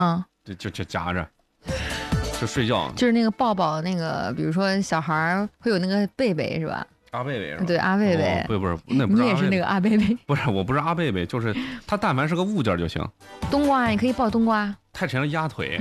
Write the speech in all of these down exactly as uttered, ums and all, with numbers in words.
嗯， 就就就夹着，就睡觉。 就是那个抱抱那个，比如说小孩会有那个贝贝是吧？ 阿贝贝是吧？ 对，阿贝贝。 哦、不不是，那不是。 你也是那个阿贝贝？ 不是，我不是阿贝贝，就是他，但凡是个物件就行。 冬瓜，你可以抱冬瓜。 太沉了，压腿。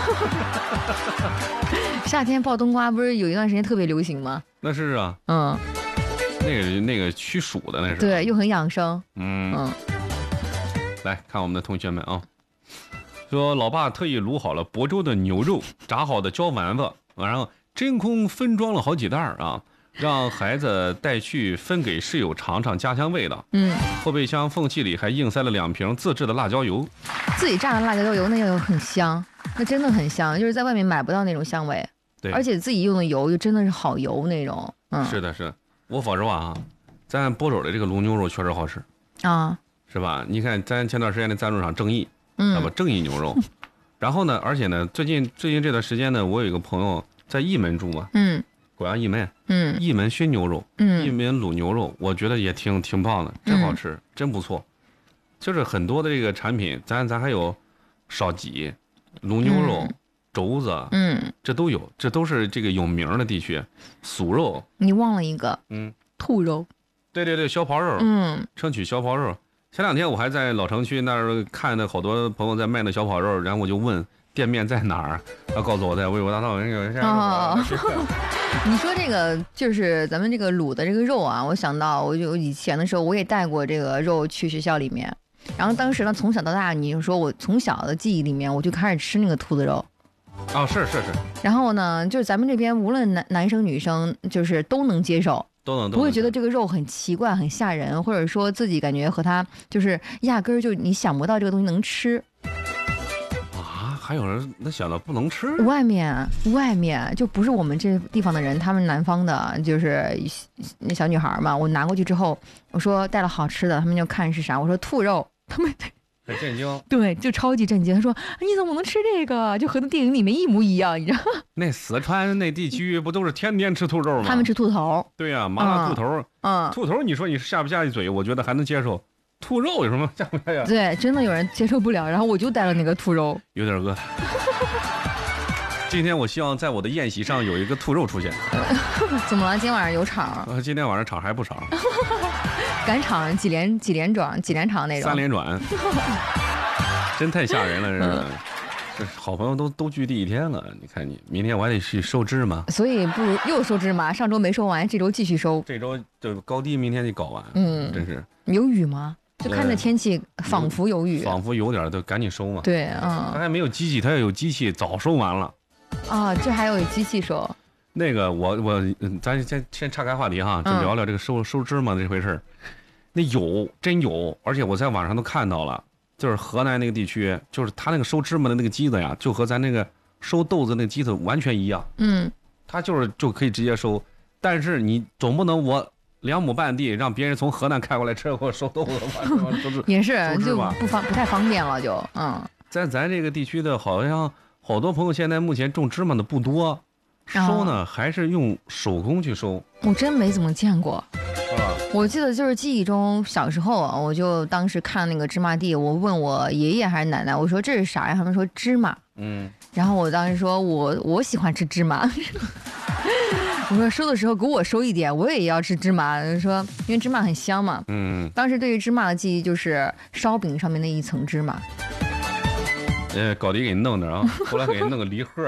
夏天抱冬瓜不是有一段时间特别流行吗？ 那是啊， 嗯， 那个那个驱暑的那是。 对，又很养生。 嗯嗯， 来看我们的同学们啊，说老爸特意卤好了亳州的牛肉，炸好的椒丸子，然后真空分装了好几袋啊。让孩子带去分给室友尝尝家乡味道。 嗯， 后备箱缝隙里还硬塞了两瓶自制的辣椒油， 自己榨的辣椒油那油很香，那真的很香，就是在外面买不到那种香味。 对， 而且自己用的油就真的是好油那种。嗯， 是的，是的。我说实话啊，咱亳州的这个卤牛肉确实好吃啊， 是吧？你看咱前段时间的赞助商正义， 嗯， 知道吧？正义牛肉。然后呢，而且呢，最近最近这段时间呢，我有一个朋友在义门住嘛， 嗯。 广阳义门， 嗯， 义门熏牛肉， 嗯， 义门卤牛肉，我觉得也挺挺棒的，真好吃，嗯、真不错。就是很多的这个产品，咱咱还有烧鸡、卤牛肉、嗯、肘子， 嗯， 这都有，这都是这个有名的地区。酥肉， 你忘了一个， 嗯， 兔肉， 对对对，小跑肉， 嗯， 城区小跑肉。前两天我还在老城区那儿看到好多朋友在卖那小跑肉，然后我就问店面在哪儿，他告诉我在魏国大道那个。 哦，你说这个就是咱们这个卤的这个肉啊，我想到我就以前的时候我也带过这个肉去学校里面，然后当时呢从小到大，你就说我从小的记忆里面我就开始吃那个兔子肉。 哦，是是是。 然后呢，就是咱们这边无论男男生女生，就是都能接受。 都能， 不会觉得这个肉很奇怪、很吓人，或者说自己感觉和它就是压根儿就你想不到这个东西能吃啊！还有人能想到不能吃？ 外面外面就不是我们这地方的人，他们南方的就是那小女孩嘛。我拿过去之后，我说带了好吃的，他们就看是啥，我说兔肉，他们很震惊， 对，就超级震惊。他说：“你怎么能吃这个？就和那电影里面一模一样，你知道？” 那四川那地区不都是天天吃兔肉吗？ 他们吃兔头。 对呀、啊，麻辣兔头。 嗯， 兔头，你说你下不下一嘴？我觉得还能接受。兔肉有什么下不下呀？ 对，真的有人接受不了。然后我就带了那个兔肉， 有点饿。今天我希望在我的宴席上有一个兔肉出现。 怎么了？今晚上有场？ 呃，今天晚上场还不少。 赶场几连几连转几连场那种。 三连转。真太吓人了，这是。这好朋友都都聚第一天了，你看你，明天我还得去收芝麻， 所以不如又收芝麻。上周没收完，这周继续收。 这周就高低，明天得搞完。 嗯， 真是。 有雨吗？就看着天气，仿佛有雨。 仿佛有点，就赶紧收嘛。 对，嗯。 他还没有机器，他要有机器早收完了。 啊，这还有机器收。 那个我我咱先先岔开话题哈，就聊聊这个收、嗯、收芝麻这回事儿。那有真有，而且我在网上都看到了。就是河南那个地区，就是他那个收芝麻的那个机子呀，就和咱那个收豆子那个机子完全一样。 嗯， 他就是就可以直接收，但是你总不能我两亩半地让别人从河南开过来车给我收豆子吧？ 也是，就不方不太方便了就，就嗯。 在咱这个地区的，好像好多朋友现在目前种芝麻的不多，收呢、哦、还是用手工去收。 我真没怎么见过。 是吧？ 我记得就是记忆中小时候啊，我就当时看那个芝麻地，我问我爷爷还是奶奶，我说这是啥呀？他们说芝麻。 嗯。 然后我当时说我我喜欢吃芝麻，我说收的时候给我收一点，我也要吃芝麻。说因为芝麻很香嘛。 嗯。当时对于芝麻的记忆就是烧饼上面那一层芝麻。 呃，搞得给你弄的啊，后来给你弄个梨盒，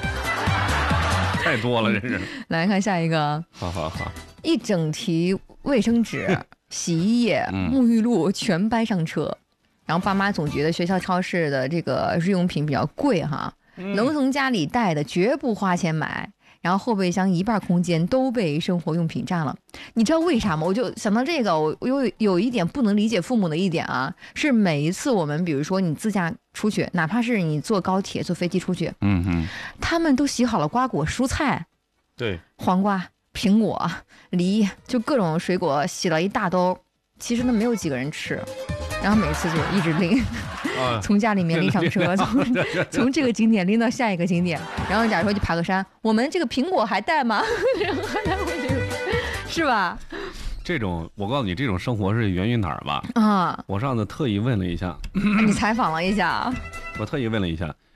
太多了，真是。 来看下一个。 好好好。 一整提卫生纸、洗衣液、沐浴露全搬上车，嗯、然后爸妈总觉得学校超市的这个日用品比较贵哈，嗯、能从家里带的绝不花钱买。然后后备箱一半空间都被生活用品占了，你知道为啥吗？我就想到这个，我有有一点不能理解父母的一点啊，是每一次我们比如说你自驾出去，哪怕是你坐高铁、坐飞机出去， 嗯哼， 他们都洗好了瓜果蔬菜， 对， 黄瓜。苹果、梨，就各种水果洗了一大兜，其实呢没有几个人吃，然后每次就一直拎，啊、从家里面拎上车，从从这个景点拎到下一个景点，然后假如说去爬个山，我们这个苹果还带吗？然后他会这个，是吧？ 这种我告诉你，这种生活是源于哪儿吧？ 啊， 我上次特意问了一下， 你采访了一下， 我特意问了一下，